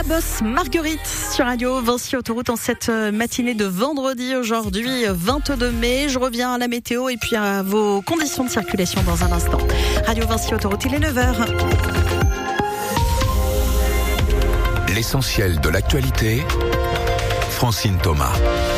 La Bosse Marguerite sur Radio Vinci Autoroute en cette matinée de vendredi, aujourd'hui 22 mai. Je reviens à la météo et puis à vos conditions de circulation dans un instant. Radio Vinci Autoroute, il est 9h. L'essentiel de l'actualité, Francine Thomas.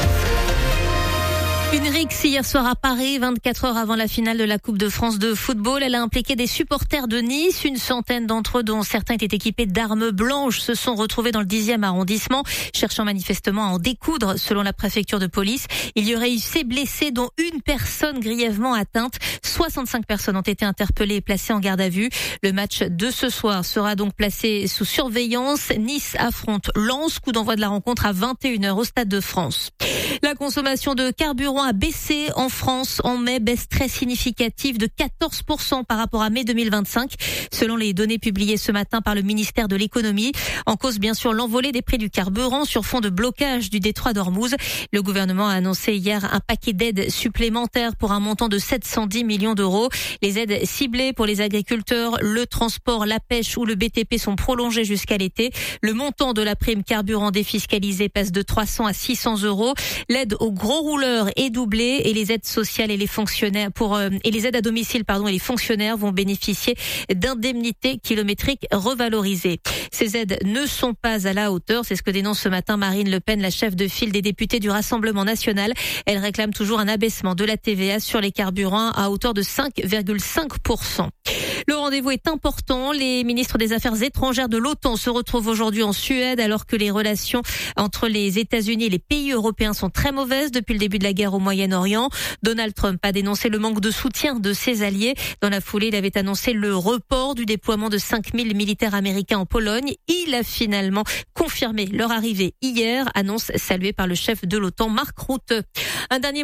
Une rixe hier soir à Paris, 24 heures avant la finale de la Coupe de France de football. Elle a impliqué des supporters de Nice. Une centaine d'entre eux, dont certains étaient équipés d'armes blanches, se sont retrouvés dans le 10e arrondissement, cherchant manifestement à en découdre, selon la préfecture de police. Il y aurait eu 6 blessés, dont une personne grièvement atteinte. 65 personnes ont été interpellées et placées en garde à vue. Le match de ce soir sera donc placé sous surveillance. Nice affronte Lens. Coup d'envoi de la rencontre à 21h au Stade de France. La consommation de carburant a baissé en France en mai, baisse très significative de 14% par rapport à mai 2025, selon les données publiées ce matin par le ministère de l'économie. En cause, bien sûr, l'envolée des prix du carburant sur fond de blocage du détroit d'Ormuz. Le gouvernement a annoncé hier un paquet d'aides supplémentaires pour un montant de 710 millions d'euros. Les aides ciblées pour les agriculteurs, le transport, la pêche ou le BTP sont prolongées jusqu'à l'été. Le montant de la prime carburant défiscalisée passe de 300 à 600 euros. L'aide aux gros rouleurs est doublée et les aides sociales et les fonctionnaires et les aides à domicile et les fonctionnaires vont bénéficier d'indemnités kilométriques revalorisées. Ces aides ne sont pas à la hauteur, c'est ce que dénonce ce matin Marine Le Pen, la chef de file des députés du Rassemblement national. Elle réclame toujours un abaissement de la TVA sur les carburants à hauteur de 5,5%. Le rendez-vous est important. Les ministres des Affaires étrangères de l'OTAN se retrouvent aujourd'hui en Suède alors que les relations entre les États-Unis et les pays européens sont très mauvaises depuis le début de la guerre au Moyen-Orient. Donald Trump a dénoncé le manque de soutien de ses alliés. Dans la foulée, il avait annoncé le report du déploiement de 5000 militaires américains en Pologne. Il a finalement confirmé leur arrivée hier, annonce saluée par le chef de l'OTAN, Mark Rutte. Un dernier